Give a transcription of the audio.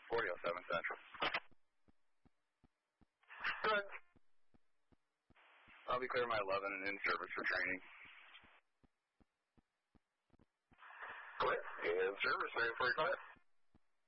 4007 Central. Good. I'll be clear my 11 and in service for training. Good. In service, 945.